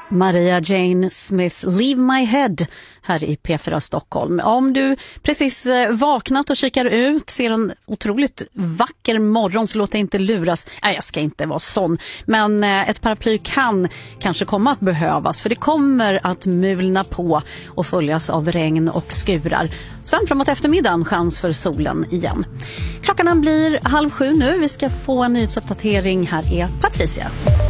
Maria Jane Smith, Leave My Head här i P4 Stockholm. Om du precis vaknat och kikar ut, ser en otroligt vacker morgon, så låt dig inte luras. Nej, jag ska inte vara sån. Men ett paraply kan kanske komma att behövas, för det kommer att mulna på och följas av regn och skurar. Sen framåt eftermiddagen chans för solen igen. Klockan blir 6:30 nu. Vi ska få en nyhetsuppdatering. Här är Patricia.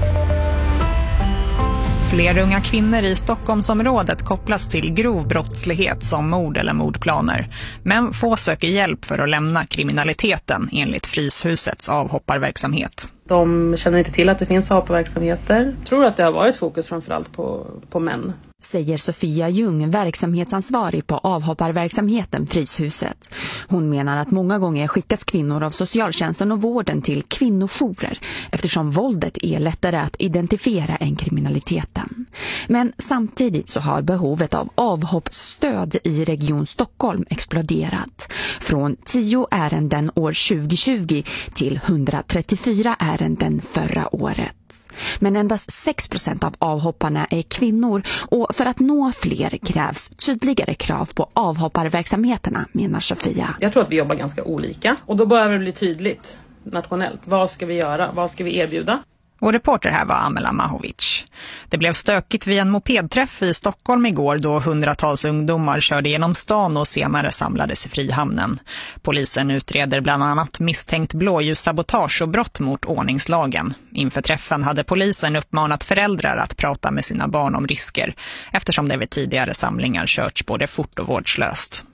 Fler unga kvinnor i Stockholmsområdet kopplas till grov brottslighet som mord eller mordplaner. Men få söker hjälp för att lämna kriminaliteten enligt Fryshusets avhopparverksamhet. De känner inte till att det finns avhopparverksamheter. Jag tror att det har varit fokus framförallt på män. Säger Sofia Ljung, verksamhetsansvarig på avhopparverksamheten Fryshuset. Hon menar att många gånger skickas kvinnor av socialtjänsten och vården till kvinnojourer eftersom våldet är lättare att identifiera än kriminaliteten. Men samtidigt så har behovet av avhoppsstöd i Region Stockholm exploderat. Från 10 ärenden år 2020 till 134 ärenden förra året. Men endast 6% av avhopparna är kvinnor, och för att nå fler krävs tydligare krav på avhopparverksamheterna, menar Sofia. Jag tror att vi jobbar ganska olika, och då behöver det bli tydligt nationellt. Vad ska vi göra? Vad ska vi erbjuda? Och reporter här var Amela Mahovic. Det blev stökigt vid en mopedträff i Stockholm igår då hundratals ungdomar körde genom stan och senare samlades i Frihamnen. Polisen utreder bland annat misstänkt blåljussabotage och brott mot ordningslagen. Inför träffen hade polisen uppmanat föräldrar att prata med sina barn om risker eftersom det vid tidigare samlingar körts både fort och vårdslöst.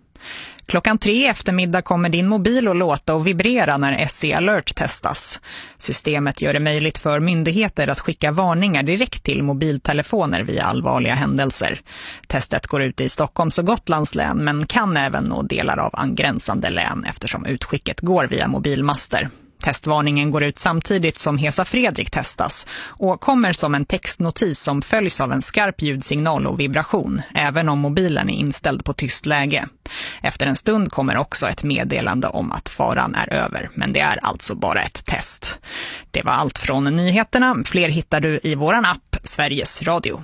3:00 eftermiddag kommer din mobil att låta och vibrera när SE Alert testas. Systemet gör det möjligt för myndigheter att skicka varningar direkt till mobiltelefoner via allvarliga händelser. Testet går ut i Stockholms och Gotlands län, men kan även nå delar av angränsande län eftersom utskicket går via mobilmaster. Testvarningen går ut samtidigt som Hesa Fredrik testas och kommer som en textnotis som följs av en skarp ljudsignal och vibration, även om mobilen är inställd på tyst läge. Efter en stund kommer också ett meddelande om att faran är över, men det är alltså bara ett test. Det var allt från nyheterna. Fler hittar du i våran app Sveriges Radio.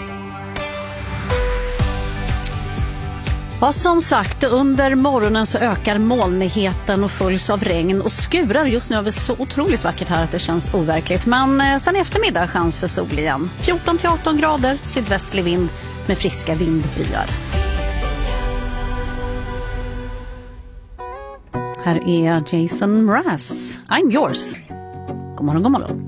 Ja, som sagt, under morgonen så ökar molnigheten och följs av regn och skurar. Just nu är det så otroligt vackert här att det känns overkligt. Men sen i eftermiddag chans för sol igen. 14-18 grader, sydvästlig vind med friska vindbyar. Här är Jason Mraz. I'm yours. God morgon, god morgon.